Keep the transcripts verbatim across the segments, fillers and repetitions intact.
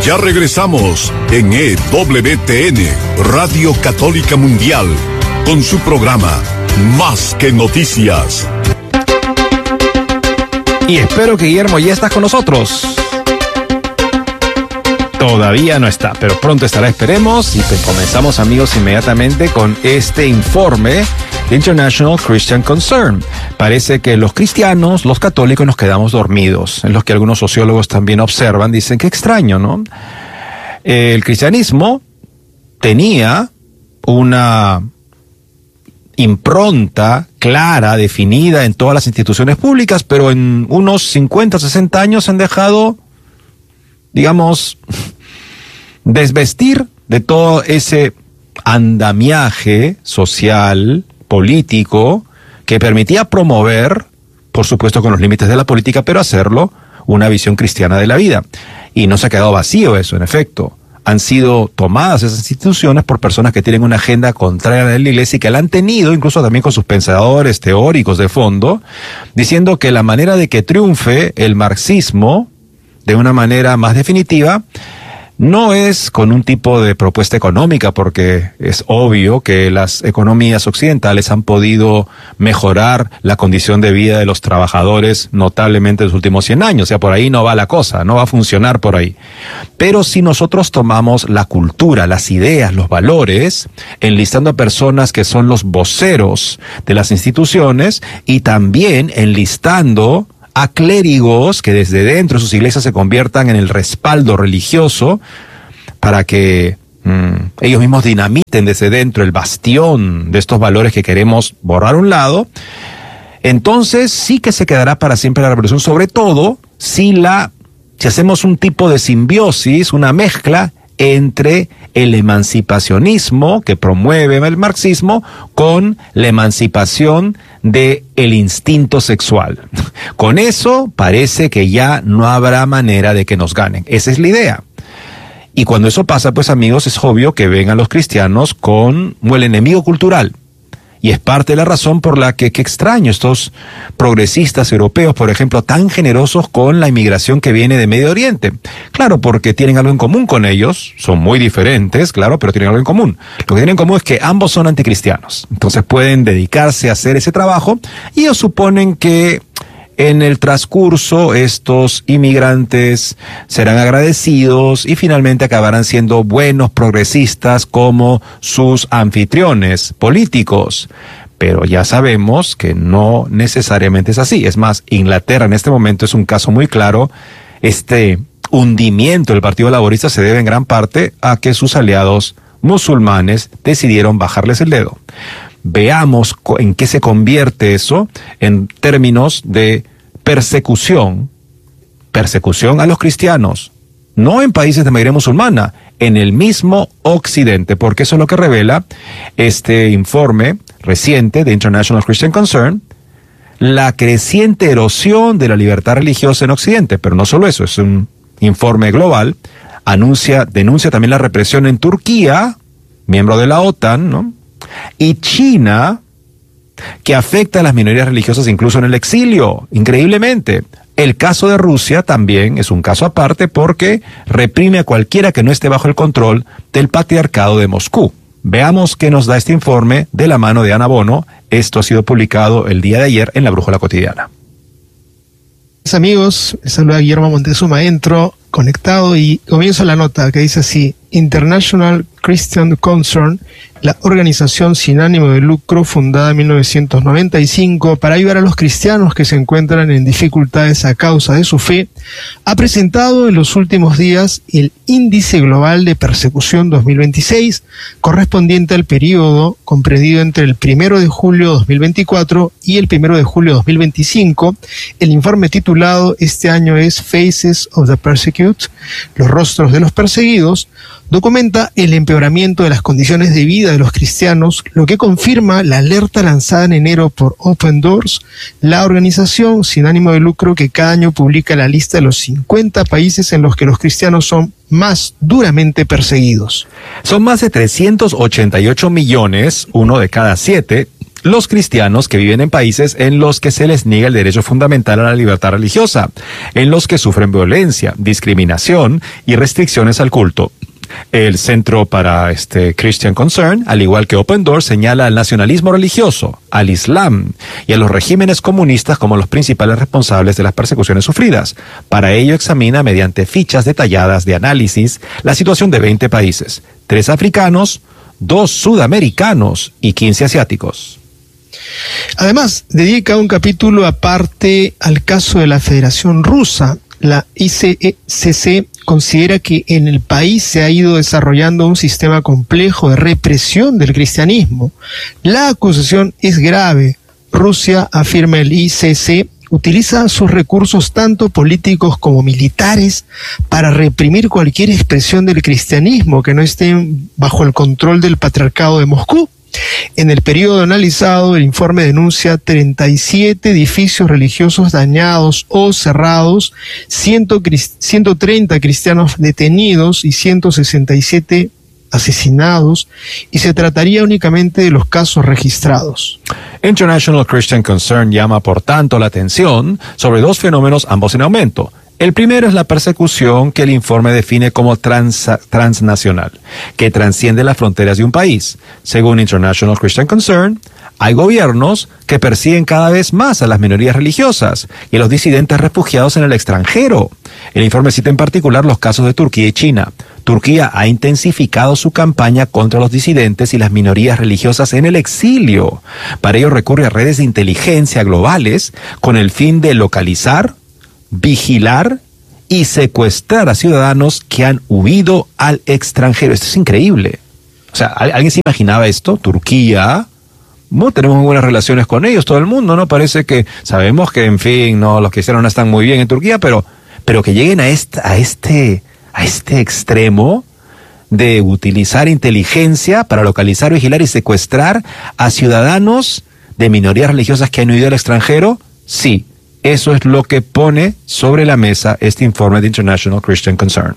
Ya regresamos en E W T N, Radio Católica Mundial, con su programa Más que Noticias. Y espero que Guillermo ya estás con nosotros. Todavía no está, pero pronto estará, esperemos. Y pues comenzamos, amigos, inmediatamente con este informe de International Christian Concern. Parece que los cristianos, los católicos, nos quedamos dormidos, en los que algunos sociólogos también observan, dicen, qué extraño, ¿no? El cristianismo tenía una impronta clara, definida en todas las instituciones públicas, pero en unos cincuenta, sesenta años se han dejado, digamos, desvestir de todo ese andamiaje social, político, que permitía promover, por supuesto con los límites de la política, pero hacerlo una visión cristiana de la vida. Y no se ha quedado vacío eso, en efecto. Han sido tomadas esas instituciones por personas que tienen una agenda contraria a la iglesia y que la han tenido, incluso también con sus pensadores teóricos de fondo, diciendo que la manera de que triunfe el marxismo de una manera más definitiva no es con un tipo de propuesta económica, porque es obvio que las economías occidentales han podido mejorar la condición de vida de los trabajadores notablemente en los últimos cien años. O sea, por ahí no va la cosa, no va a funcionar por ahí. Pero si nosotros tomamos la cultura, las ideas, los valores, enlistando a personas que son los voceros de las instituciones y también enlistando a clérigos que desde dentro de sus iglesias se conviertan en el respaldo religioso para que mmm, ellos mismos dinamiten desde dentro el bastión de estos valores que queremos borrar a un lado, entonces sí que se quedará para siempre la revolución, sobre todo si, la, si hacemos un tipo de simbiosis, una mezcla entre el emancipacionismo que promueve el marxismo con la emancipación del instinto sexual. Con eso parece que ya no habrá manera de que nos ganen. Esa es la idea. Y cuando eso pasa, pues amigos, es obvio que ven a los cristianos como el enemigo cultural. Y es parte de la razón por la que, qué extraño, estos progresistas europeos, por ejemplo, tan generosos con la inmigración que viene de Medio Oriente. Claro, porque tienen algo en común con ellos, son muy diferentes, claro, pero tienen algo en común. Lo que tienen en común es que ambos son anticristianos. Entonces pueden dedicarse a hacer ese trabajo y ellos suponen que en el transcurso estos inmigrantes serán agradecidos y finalmente acabarán siendo buenos progresistas como sus anfitriones políticos. Pero ya sabemos que no necesariamente es así. Es más, Inglaterra en este momento es un caso muy claro. Este hundimiento del Partido Laborista se debe en gran parte a que sus aliados musulmanes decidieron bajarles el dedo. Veamos en qué se convierte eso en términos de persecución, persecución a los cristianos, no en países de mayoría musulmana, en el mismo Occidente, porque eso es lo que revela este informe reciente de International Christian Concern, la creciente erosión de la libertad religiosa en Occidente. Pero no solo eso, es un informe global, anuncia, denuncia también la represión en Turquía, miembro de la OTAN, ¿no? Y China, que afecta a las minorías religiosas incluso en el exilio, increíblemente. El caso de Rusia también es un caso aparte porque reprime a cualquiera que no esté bajo el control del patriarcado de Moscú. Veamos qué nos da este informe de la mano de Ana Bono. Esto ha sido publicado el día de ayer en La Brújula Cotidiana. Amigos, les saluda Guillermo Montezuma, entro conectado y comienzo la nota que dice así: International Christian Concern, la organización sin ánimo de lucro fundada en mil novecientos noventa y cinco para ayudar a los cristianos que se encuentran en dificultades a causa de su fe, ha presentado en los últimos días el Índice Global de Persecución dos mil veintiséis, correspondiente al periodo comprendido entre el primero de julio de dos mil veinticuatro y el primero de julio de dos mil veinticinco. El informe titulado este año es Faces of the Persecute, los rostros de los perseguidos, documenta el empeoramiento de las condiciones de vida de los cristianos, lo que confirma la alerta lanzada en enero por Open Doors, la organización sin ánimo de lucro que cada año publica la lista de los cincuenta países en los que los cristianos son más duramente perseguidos. Son más de trescientos ochenta y ocho millones, uno de cada siete, los cristianos que viven en países en los que se les niega el derecho fundamental a la libertad religiosa, en los que sufren violencia, discriminación y restricciones al culto. El Centro para este Christian Concern, al igual que Open Doors, señala al nacionalismo religioso, al Islam y a los regímenes comunistas como los principales responsables de las persecuciones sufridas. Para ello examina mediante fichas detalladas de análisis la situación de veinte países, tres africanos, dos sudamericanos y quince asiáticos. Además, dedica un capítulo aparte al caso de la Federación Rusa. La I C C C considera que en el país se ha ido desarrollando un sistema complejo de represión del cristianismo. La acusación es grave. Rusia, afirma el I C C, utiliza sus recursos tanto políticos como militares para reprimir cualquier expresión del cristianismo que no esté bajo el control del patriarcado de Moscú. En el periodo analizado, el informe denuncia treinta y siete edificios religiosos dañados o cerrados, ciento treinta cristianos detenidos y ciento sesenta y siete asesinados, y se trataría únicamente de los casos registrados. International Christian Concern llama, por tanto, la atención sobre dos fenómenos, ambos en aumento. El primero es la persecución que el informe define como trans, transnacional, que trasciende las fronteras de un país. Según International Christian Concern, hay gobiernos que persiguen cada vez más a las minorías religiosas y a los disidentes refugiados en el extranjero. El informe cita en particular los casos de Turquía y China. Turquía ha intensificado su campaña contra los disidentes y las minorías religiosas en el exilio. Para ello recurre a redes de inteligencia globales con el fin de localizar, vigilar y secuestrar a ciudadanos que han huido al extranjero. Esto es increíble. O sea, ¿alguien se imaginaba esto? Turquía, no tenemos muy buenas relaciones con ellos, todo el mundo, ¿no? Parece que sabemos que, en fin, no, los cristianos no están muy bien en Turquía, pero, pero que lleguen a este, a este, a este extremo de utilizar inteligencia para localizar, vigilar y secuestrar a ciudadanos de minorías religiosas que han huido al extranjero, sí. Eso es lo que pone sobre la mesa este informe de International Christian Concern.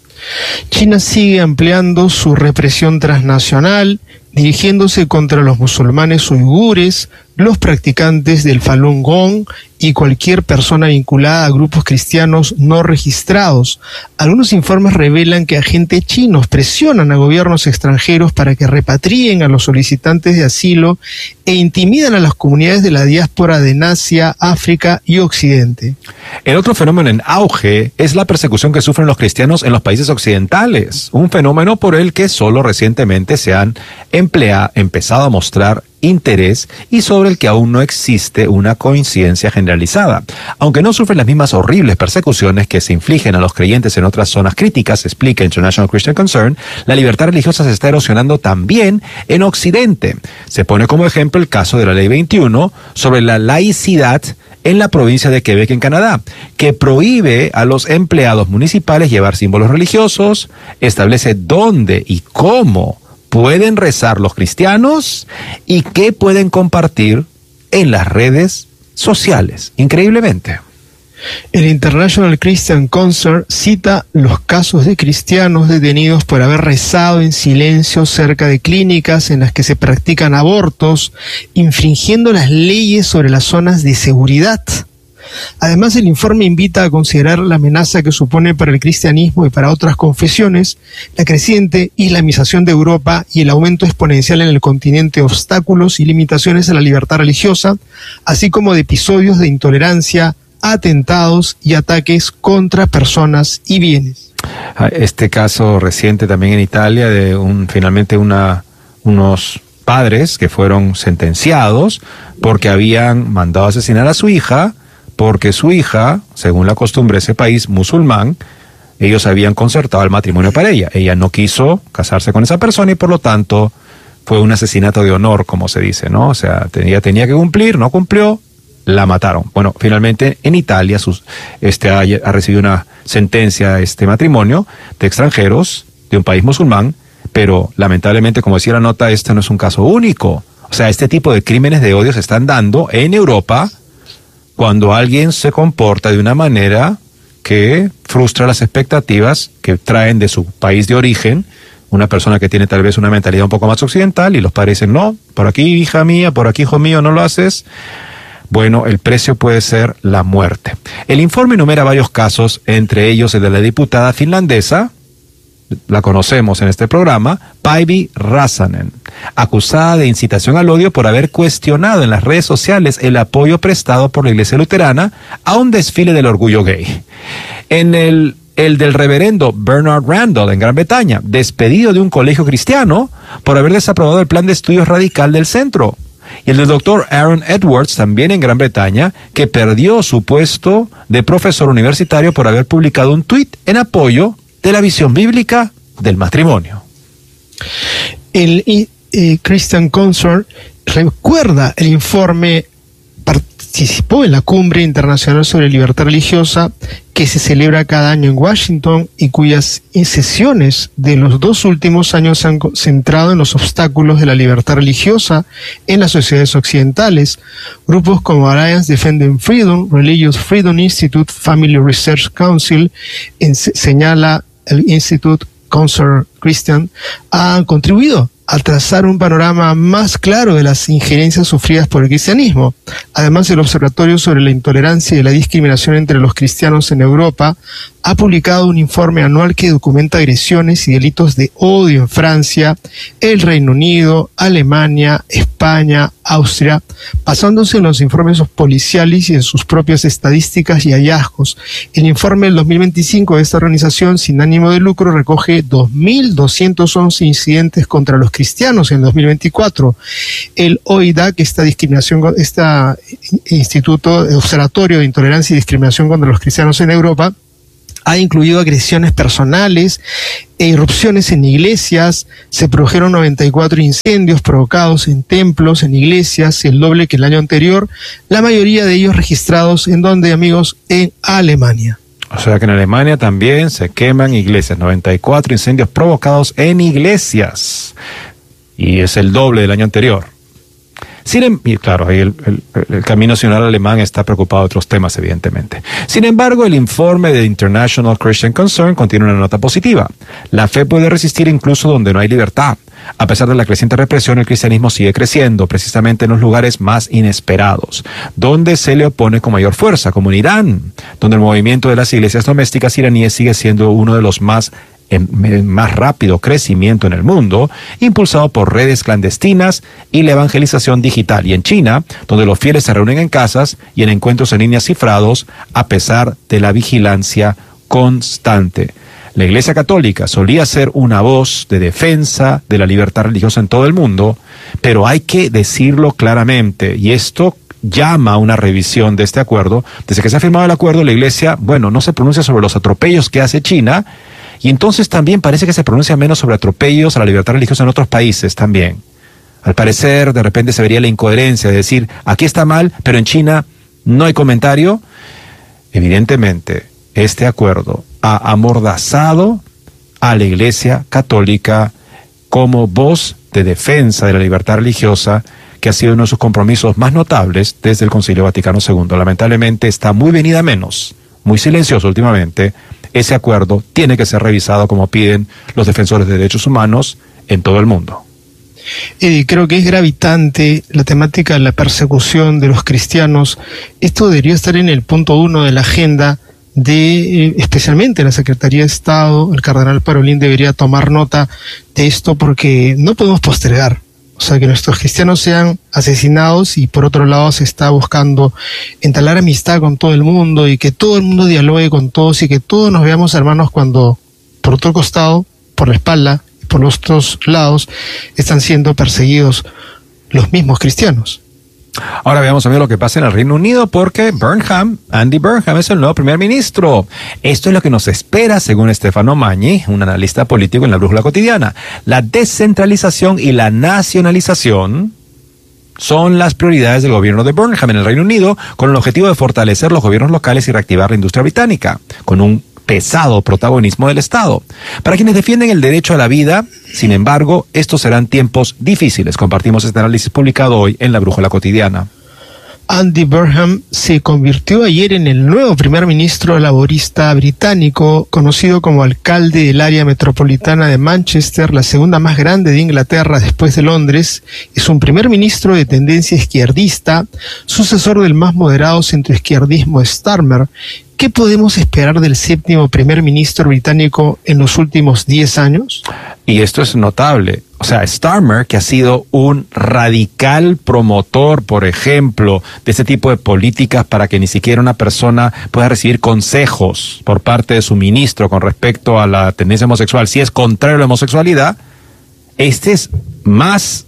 China sigue ampliando su represión transnacional, dirigiéndose contra los musulmanes uigures, los practicantes del Falun Gong y cualquier persona vinculada a grupos cristianos no registrados. Algunos informes revelan que agentes chinos presionan a gobiernos extranjeros para que repatrien a los solicitantes de asilo e intimidan a las comunidades de la diáspora de Asia, África y Occidente. El otro fenómeno en auge es la persecución que sufren los cristianos en los países occidentales, un fenómeno por el que solo recientemente se han emplea, empezado a mostrar interés y sobre el que aún no existe una coincidencia generalizada. Aunque no sufren las mismas horribles persecuciones que se infligen a los creyentes en otras zonas críticas, explica International Christian Concern, la libertad religiosa se está erosionando también en Occidente. Se pone como ejemplo el caso de la Ley veintiuno sobre la laicidad en la provincia de Quebec, en Canadá, que prohíbe a los empleados municipales llevar símbolos religiosos, establece dónde y cómo pueden rezar los cristianos y qué pueden compartir en las redes sociales. Increíblemente. El International Christian Concern cita los casos de cristianos detenidos por haber rezado en silencio cerca de clínicas en las que se practican abortos, infringiendo las leyes sobre las zonas de seguridad. Además, el informe invita a considerar la amenaza que supone para el cristianismo y para otras confesiones la creciente islamización de Europa y el aumento exponencial en el continente de obstáculos y limitaciones a la libertad religiosa, así como de episodios de intolerancia, atentados y ataques contra personas y bienes. Este caso reciente también en Italia de un finalmente una unos padres que fueron sentenciados porque habían mandado asesinar a su hija, porque su hija, según la costumbre de ese país musulmán, ellos habían concertado el matrimonio para ella. Ella no quiso casarse con esa persona y por lo tanto fue un asesinato de honor, como se dice, ¿no? O sea, tenía, tenía que cumplir, no cumplió, la mataron. Bueno, finalmente en Italia sus, este, ha, ha recibido una sentencia este matrimonio de extranjeros de un país musulmán, pero lamentablemente, como decía la nota, este no es un caso único. O sea, este tipo de crímenes de odio se están dando en Europa cuando alguien se comporta de una manera que frustra las expectativas que traen de su país de origen una persona que tiene tal vez una mentalidad un poco más occidental y los padres dicen, no, por aquí hija mía, por aquí hijo mío, no lo haces, bueno, el precio puede ser la muerte. El informe enumera varios casos, entre ellos el de la diputada finlandesa, la conocemos en este programa, Päivi Räsänen, acusada de incitación al odio por haber cuestionado en las redes sociales el apoyo prestado por la Iglesia Luterana a un desfile del orgullo gay. En el, el del reverendo Bernard Randall en Gran Bretaña, despedido de un colegio cristiano por haber desaprobado el plan de estudios radical del centro. Y el del doctor Aaron Edwards, también en Gran Bretaña, que perdió su puesto de profesor universitario por haber publicado un tuit en apoyo de la visión bíblica del matrimonio. El eh, Christian Concern recuerda el informe, participó en la Cumbre Internacional sobre Libertad Religiosa que se celebra cada año en Washington y cuyas sesiones de los dos últimos años se han centrado en los obstáculos de la libertad religiosa en las sociedades occidentales. Grupos como Alliance Defending Freedom, Religious Freedom Institute, Family Research Council, en, señala el Institute Concern Christian, han contribuido a trazar un panorama más claro de las injerencias sufridas por el cristianismo. Además, el Observatorio sobre la Intolerancia y la Discriminación entre los Cristianos en Europa ha publicado un informe anual que documenta agresiones y delitos de odio en Francia, el Reino Unido, Alemania, España, Austria, basándose en los informes policiales y en sus propias estadísticas y hallazgos. El informe del dos mil veinticinco de esta organización sin ánimo de lucro recoge dos mil doscientos once incidentes contra los cristianos en dos mil veinticuatro. El O I D A C, esta discriminación, este Instituto Observatorio de Intolerancia y Discriminación contra los Cristianos en Europa, ha incluido agresiones personales e irrupciones en iglesias. Se produjeron noventa y cuatro incendios provocados en templos, en iglesias, el doble que el año anterior, la mayoría de ellos registrados en donde, amigos, en Alemania. O sea que en Alemania también se queman iglesias, noventa y cuatro incendios provocados en iglesias, y es el doble del año anterior. Sin em- y claro, ahí el, el, el Camino Nacional Alemán está preocupado de otros temas, evidentemente. Sin embargo, el informe de International Christian Concern contiene una nota positiva. La fe puede resistir incluso donde no hay libertad. A pesar de la creciente represión, el cristianismo sigue creciendo, precisamente en los lugares más inesperados, donde se le opone con mayor fuerza, como en Irán, donde el movimiento de las iglesias domésticas iraníes sigue siendo uno de los más en más rápido crecimiento en el mundo, impulsado por redes clandestinas y la evangelización digital, y en China, donde los fieles se reúnen en casas y en encuentros en línea cifrados, a pesar de la vigilancia constante. La Iglesia Católica solía ser una voz de defensa de la libertad religiosa en todo el mundo, pero hay que decirlo claramente, y esto llama a una revisión de este acuerdo. Desde que se ha firmado el acuerdo, la Iglesia, bueno, no se pronuncia sobre los atropellos que hace China, y entonces también parece que se pronuncia menos sobre atropellos a la libertad religiosa en otros países también. Al parecer, de repente se vería la incoherencia de decir, aquí está mal, pero en China no hay comentario. Evidentemente, este acuerdo ha amordazado a la Iglesia Católica como voz de defensa de la libertad religiosa, que ha sido uno de sus compromisos más notables desde el Concilio Vaticano segundo. Lamentablemente está muy venida menos, muy silencioso últimamente. Ese acuerdo tiene que ser revisado como piden los defensores de derechos humanos en todo el mundo. Eddie, creo que es gravitante la temática de la persecución de los cristianos. Esto debería estar en el punto uno de la agenda de, eh, especialmente la Secretaría de Estado. El cardenal Parolin debería tomar nota de esto porque no podemos postergar. O sea, que nuestros cristianos sean asesinados y por otro lado se está buscando entablar amistad con todo el mundo y que todo el mundo dialogue con todos y que todos nos veamos hermanos cuando por otro costado, por la espalda, por los otros lados, están siendo perseguidos los mismos cristianos. Ahora veamos a ver lo que pasa en el Reino Unido, porque Burnham, Andy Burnham, es el nuevo primer ministro. Esto es lo que nos espera, según Stefano Magni, un analista político en la Brújula Cotidiana. La descentralización y la nacionalización son las prioridades del gobierno de Burnham en el Reino Unido, con el objetivo de fortalecer los gobiernos locales y reactivar la industria británica, con un pesado protagonismo del Estado. Para quienes defienden el derecho a la vida, sin embargo, estos serán tiempos difíciles. Compartimos este análisis publicado hoy en la Brújula Cotidiana. Andy Burnham se convirtió ayer en el nuevo primer ministro laborista británico, conocido como alcalde del área metropolitana de Manchester, la segunda más grande de Inglaterra después de Londres. Es un primer ministro de tendencia izquierdista, sucesor del más moderado centroizquierdismo Starmer. ¿Qué podemos esperar del séptimo primer ministro británico en los últimos diez años? Y esto es notable. O sea, Starmer, que ha sido un radical promotor, por ejemplo, de este tipo de políticas para que ni siquiera una persona pueda recibir consejos por parte de su ministro con respecto a la tendencia homosexual, si es contrario a la homosexualidad, este es más,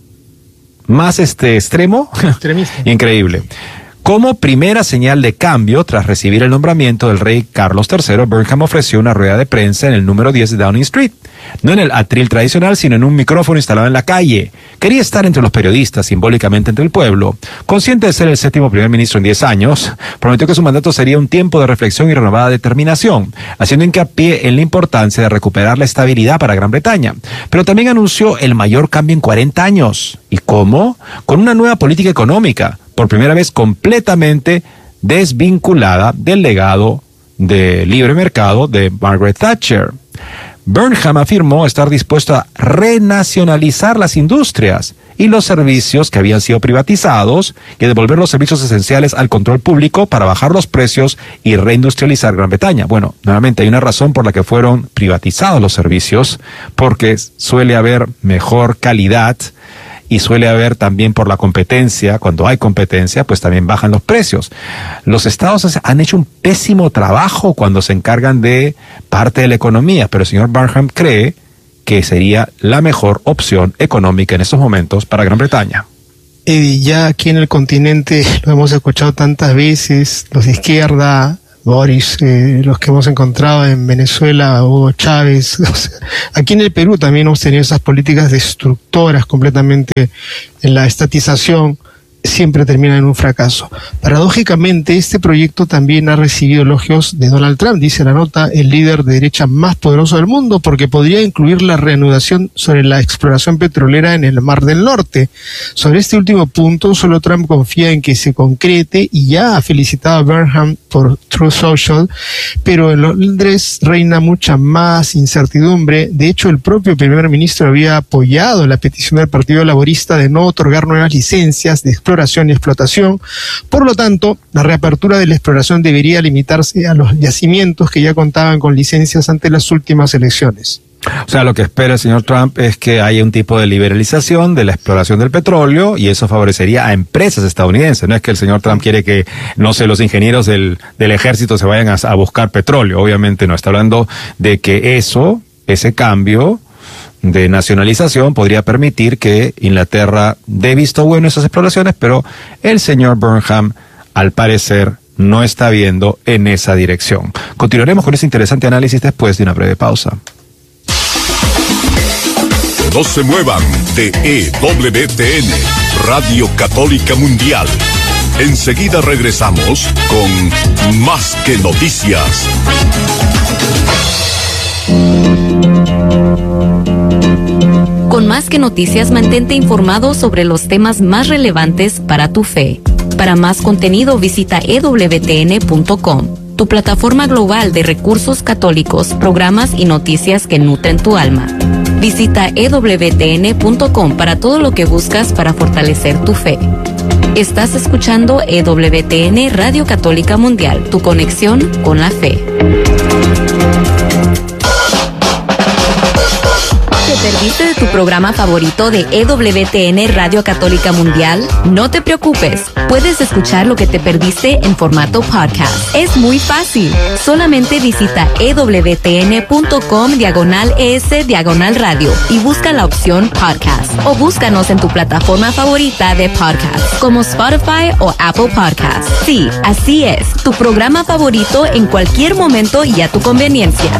más este extremo, extremista. Increíble. Como primera señal de cambio, tras recibir el nombramiento del rey Carlos tercero, Burnham ofreció una rueda de prensa en el número diez de Downing Street. No en el atril tradicional, sino en un micrófono instalado en la calle. Quería estar entre los periodistas, simbólicamente entre el pueblo. Consciente de ser el séptimo primer ministro en diez años, prometió que su mandato sería un tiempo de reflexión y renovada determinación, haciendo hincapié en la importancia de recuperar la estabilidad para Gran Bretaña. Pero también anunció el mayor cambio en cuarenta años. ¿Y cómo? Con una nueva política económica, por primera vez completamente desvinculada del legado de libre mercado de Margaret Thatcher. Burnham afirmó estar dispuesto a renacionalizar las industrias y los servicios que habían sido privatizados y a devolver los servicios esenciales al control público para bajar los precios y reindustrializar Gran Bretaña. Bueno, nuevamente hay una razón por la que fueron privatizados los servicios, porque suele haber mejor calidad y suele haber también por la competencia. Cuando hay competencia, pues también bajan los precios. Los estados han hecho un pésimo trabajo cuando se encargan de parte de la economía, pero el señor Burnham cree que sería la mejor opción económica en estos momentos para Gran Bretaña. Eddie, ya aquí en el continente lo hemos escuchado tantas veces, los de izquierda, Boris, eh, los que hemos encontrado en Venezuela, Hugo Chávez. O sea, aquí en el Perú también hemos tenido esas políticas destructoras completamente en la estatización. Siempre termina en un fracaso. Paradójicamente, este proyecto también ha recibido elogios de Donald Trump, dice la nota, el líder de derecha más poderoso del mundo, porque podría incluir la reanudación sobre la exploración petrolera en el Mar del Norte. Sobre este último punto, solo Trump confía en que se concrete y ya ha felicitado a Burnham por Truth Social, pero en Londres reina mucha más incertidumbre. De hecho, el propio primer ministro había apoyado la petición del Partido Laborista de no otorgar nuevas licencias de exploración y explotación. Por lo tanto, la reapertura de la exploración debería limitarse a los yacimientos que ya contaban con licencias ante las últimas elecciones. O sea, lo que espera el señor Trump es que haya un tipo de liberalización de la exploración del petróleo y eso favorecería a empresas estadounidenses. No es que el señor Trump quiere que, no sé, los ingenieros del, del ejército se vayan a, a buscar petróleo. Obviamente no, está hablando de que eso, ese cambio de nacionalización podría permitir que Inglaterra dé visto bueno a esas exploraciones, pero el señor Burnham, al parecer, no está viendo en esa dirección. Continuaremos con ese interesante análisis después de una breve pausa. No se muevan de E W T N, Radio Católica Mundial. Enseguida regresamos con Más que Noticias. Con Más que Noticias, mantente informado sobre los temas más relevantes para tu fe. Para más contenido, visita E W T N punto com, tu plataforma global de recursos católicos, programas y noticias que nutren tu alma. Visita E W T N punto com para todo lo que buscas para fortalecer tu fe. Estás escuchando E W T N Radio Católica Mundial, tu conexión con la fe. ¿Te perdiste de tu programa favorito de E W T N Radio Católica Mundial? No te preocupes, puedes escuchar lo que te perdiste en formato podcast. Es muy fácil, solamente visita E W T N punto com diagonal es diagonal radio y busca la opción podcast o búscanos en tu plataforma favorita de podcast como Spotify o Apple Podcasts. Sí, así es, tu programa favorito en cualquier momento y a tu conveniencia.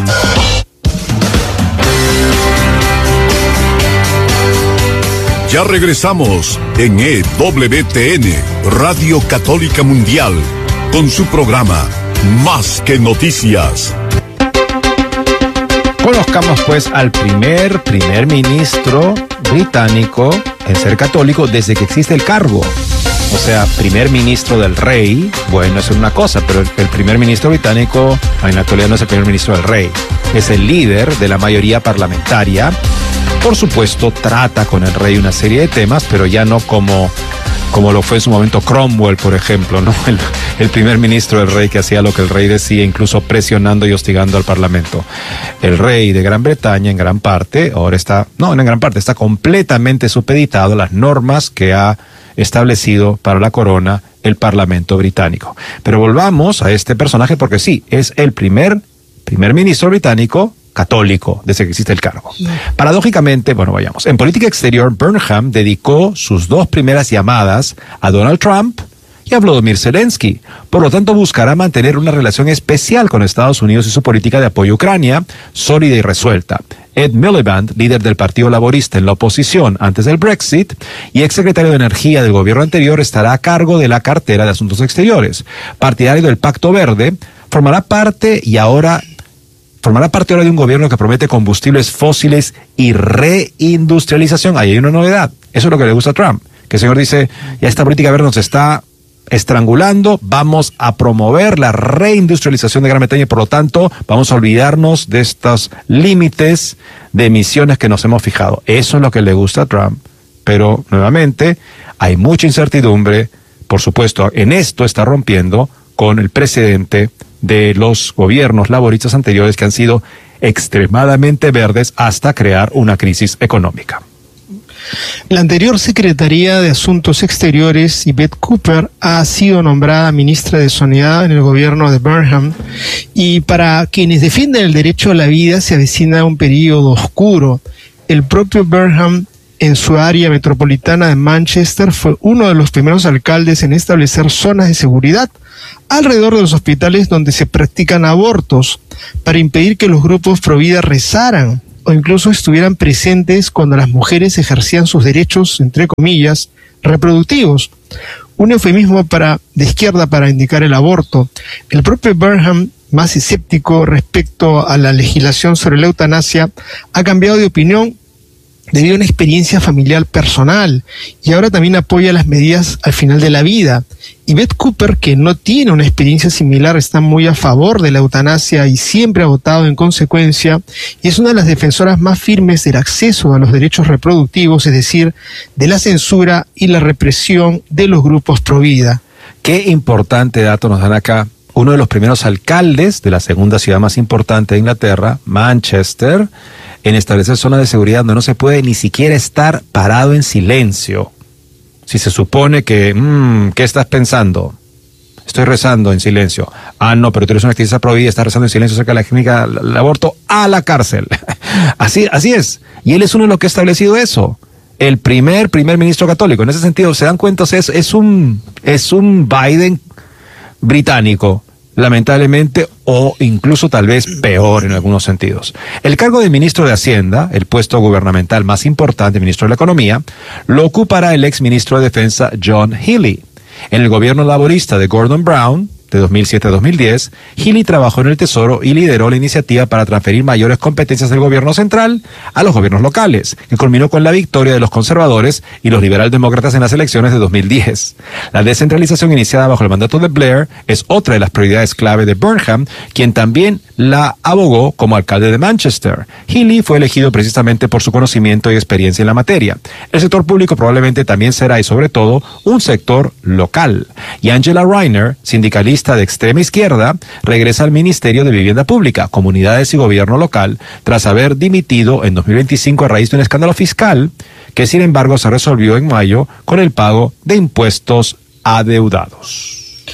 Ya regresamos en E W T N, Radio Católica Mundial, con su programa Más que Noticias. Conozcamos pues al primer primer ministro británico en ser católico desde que existe el cargo. O sea, primer ministro del rey, bueno, es una cosa, pero el, el primer ministro británico en la actualidad no es el primer ministro del rey, es el líder de la mayoría parlamentaria. Por supuesto, trata con el rey una serie de temas, pero ya no como, como lo fue en su momento Cromwell, por ejemplo, ¿no? El, el primer ministro del rey que hacía lo que el rey decía, incluso presionando y hostigando al parlamento. El rey de Gran Bretaña, en gran parte, ahora está, no, en gran parte, está completamente supeditado a las normas que ha establecido para la corona el Parlamento británico. Pero volvamos a este personaje porque sí, es el primer primer ministro británico católico desde que existe el cargo. Sí. Paradójicamente, bueno, vayamos. En política exterior, Burnham dedicó sus dos primeras llamadas a Donald Trump y a Volodymyr Zelensky. Por lo tanto, buscará mantener una relación especial con Estados Unidos y su política de apoyo a Ucrania, sólida y resuelta. Ed Miliband, líder del Partido Laborista en la oposición antes del Brexit y exsecretario de Energía del gobierno anterior, estará a cargo de la cartera de Asuntos Exteriores. Partidario del Pacto Verde, formará parte y ahora formará parte ahora de un gobierno que promete combustibles fósiles y reindustrialización. Ahí hay una novedad. Eso es lo que le gusta a Trump. Que el señor dice, ya esta política verde nos está estrangulando, vamos a promover la reindustrialización de Gran Bretaña y por lo tanto vamos a olvidarnos de estos límites de emisiones que nos hemos fijado. Eso es lo que le gusta a Trump, pero nuevamente hay mucha incertidumbre. Por supuesto, en esto está rompiendo con el precedente de los gobiernos laboristas anteriores que han sido extremadamente verdes hasta crear una crisis económica. La anterior Secretaría de Asuntos Exteriores, Yvette Cooper, ha sido nombrada ministra de Sanidad en el gobierno de Burnham, y para quienes defienden el derecho a la vida se avecina un periodo oscuro. El propio Burnham, en su área metropolitana de Manchester, fue uno de los primeros alcaldes en establecer zonas de seguridad alrededor de los hospitales donde se practican abortos, para impedir que los grupos pro vida rezaran o incluso estuvieran presentes cuando las mujeres ejercían sus derechos, entre comillas, reproductivos. Un eufemismo para, de izquierda para indicar el aborto. El propio Burnham, más escéptico respecto a la legislación sobre la eutanasia, ha cambiado de opinión debido a una experiencia familiar personal y ahora también apoya las medidas al final de la vida. Yvette Cooper, que no tiene una experiencia similar, está muy a favor de la eutanasia y siempre ha votado en consecuencia, y es una de las defensoras más firmes del acceso a los derechos reproductivos, es decir, de la censura y la represión de los grupos pro vida. Qué importante dato nos dan acá. Uno de los primeros alcaldes de la segunda ciudad más importante de Inglaterra, Manchester, en establecer zonas de seguridad donde no se puede ni siquiera estar parado en silencio. Si se supone que, mmm, ¿qué estás pensando? Estoy rezando en silencio. Ah, no, pero tú eres una activista pro vida, estás rezando en silencio acerca de la clínica del aborto, a la cárcel. Así, así es. Y él es uno de los que ha establecido eso. El primer, primer ministro católico. En ese sentido, ¿se dan cuenta? O sea, es, es un, es un Biden británico, lamentablemente, o incluso tal vez peor en algunos sentidos. El cargo de ministro de Hacienda, el puesto gubernamental más importante, ministro de la Economía, lo ocupará el ex ministro de Defensa John Healey. En el gobierno laborista de Gordon Brown, de dos mil siete a dos mil diez, Healey trabajó en el Tesoro y lideró la iniciativa para transferir mayores competencias del gobierno central a los gobiernos locales, que culminó con la victoria de los conservadores y los liberaldemócratas en las elecciones de dos mil diez. La descentralización iniciada bajo el mandato de Blair es otra de las prioridades clave de Burnham, quien también la abogó como alcalde de Manchester. Healey fue elegido precisamente por su conocimiento y experiencia en la materia. El sector público probablemente también será, y sobre todo, un sector local. Y Angela Rayner, sindicalista de extrema izquierda, regresa al Ministerio de Vivienda Pública, Comunidades y Gobierno Local, tras haber dimitido en dos mil veinticinco a raíz de un escándalo fiscal que, sin embargo, se resolvió en mayo con el pago de impuestos adeudados.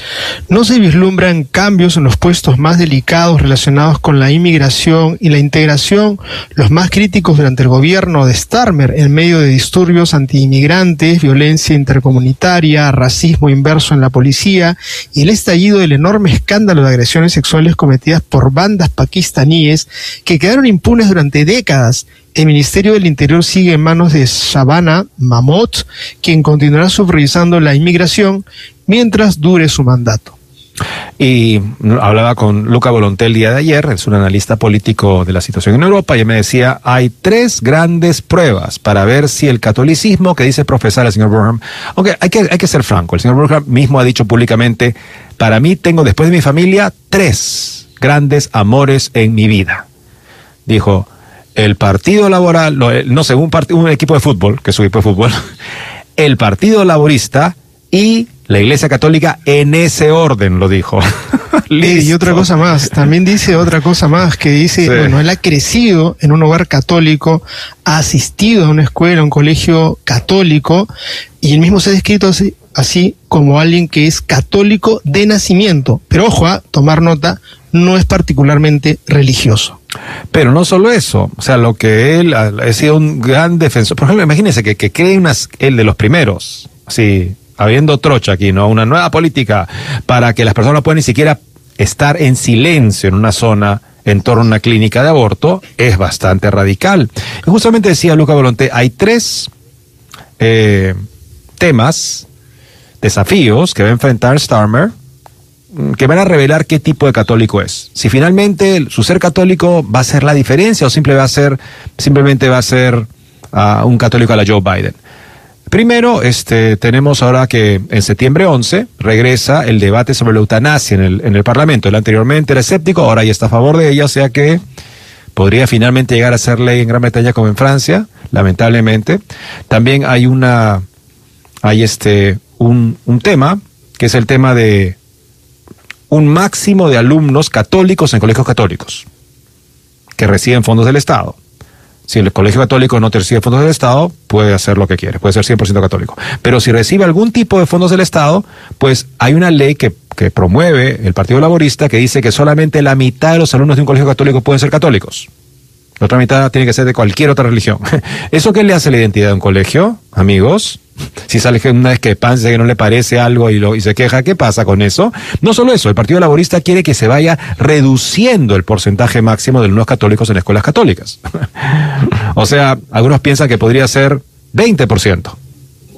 No se vislumbran cambios en los puestos más delicados relacionados con la inmigración y la integración, los más críticos durante el gobierno de Starmer, en medio de disturbios antiinmigrantes, violencia intercomunitaria, racismo inverso en la policía y el estallido del enorme escándalo de agresiones sexuales cometidas por bandas pakistaníes que quedaron impunes durante décadas. El Ministerio del Interior sigue en manos de Shabana Mahmood, quien continuará supervisando la inmigración mientras dure su mandato. Y hablaba con Luca Volonté el día de ayer, es un analista político de la situación en Europa, y él me decía, hay tres grandes pruebas para ver si el catolicismo que dice profesar el señor Burnham, aunque hay que, hay que ser franco, el señor Burnham mismo ha dicho públicamente, para mí tengo después de mi familia tres grandes amores en mi vida. Dijo, el Partido Laboral, no sé, un, part, un equipo de fútbol, que es su equipo de fútbol, el Partido Laborista y la Iglesia Católica, en ese orden, lo dijo. Y otra cosa más, también dice otra cosa más, que dice, sí. bueno, él ha crecido en un hogar católico, ha asistido a una escuela, a un colegio católico, y él mismo se ha descrito así, así como alguien que es católico de nacimiento. Pero ojo, a tomar nota, no es particularmente religioso. Pero no solo eso, o sea, lo que él ha, ha sido un gran defensor. Por ejemplo, imagínense que, que cree unas, él de los primeros, así, habiendo trocha aquí, ¿no? Una nueva política para que las personas no puedan ni siquiera estar en silencio en una zona en torno a una clínica de aborto, es bastante radical. Y justamente decía Luca Volonté, hay tres eh, temas, desafíos que va a enfrentar Starmer, que van a revelar qué tipo de católico es. Si finalmente su ser católico va a ser la diferencia o simple va a ser, simplemente va a ser uh, un católico a la Joe Biden. Primero, este, tenemos ahora que en septiembre once regresa el debate sobre la eutanasia en el, en el Parlamento. Él anteriormente era escéptico, ahora ya está a favor de ella, o sea que podría finalmente llegar a ser ley en Gran Bretaña como en Francia, lamentablemente. También hay una, hay este, un, un tema, que es el tema de un máximo de alumnos católicos en colegios católicos, que reciben fondos del Estado. Si el colegio católico no recibe fondos del Estado, puede hacer lo que quiere, puede ser cien por ciento católico. Pero si recibe algún tipo de fondos del Estado, pues hay una ley que, que promueve el Partido Laborista que dice que solamente la mitad de los alumnos de un colegio católico pueden ser católicos. La otra mitad tiene que ser de cualquier otra religión. ¿Eso qué le hace la identidad de un colegio, amigos? Si sale una discrepancia que no le parece algo y, lo, y se queja, ¿qué pasa con eso? No solo eso, el Partido Laborista quiere que se vaya reduciendo el porcentaje máximo de alumnos católicos en escuelas católicas. O sea, algunos piensan que podría ser veinte por ciento.